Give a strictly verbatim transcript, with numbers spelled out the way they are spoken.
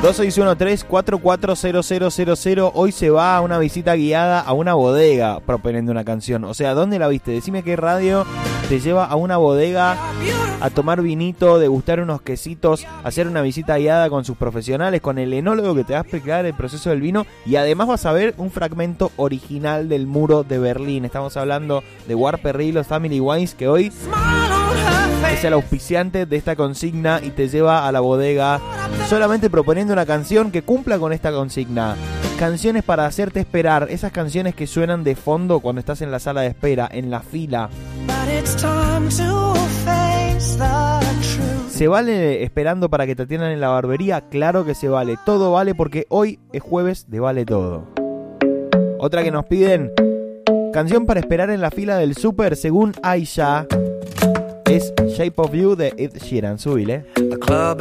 dos seis uno tres, cuatro cuatro cero cero cero cero. Hoy se va a una visita guiada a una bodega proponiendo una canción. O sea, ¿dónde la viste? Decime qué radio te lleva a una bodega a tomar vinito, degustar unos quesitos, hacer una visita guiada con sus profesionales, con el enólogo que te va a explicar el proceso del vino, y además vas a ver un fragmento original del muro de Berlín. Estamos hablando de Warperrilos Family Wines, que hoy es el auspiciante de esta consigna y te lleva a la bodega solamente proponiendo una canción que cumpla con esta consigna. Canciones para hacerte esperar, esas canciones que suenan de fondo cuando estás en la sala de espera, en la fila. ¿Se vale esperando para que te atiendan en la barbería? Claro que se vale, todo vale, porque hoy es jueves de Vale Todo. Otra que nos piden, canción para esperar en la fila del súper, según Aisha, es Shape of You de Ed Sheeran. Subile.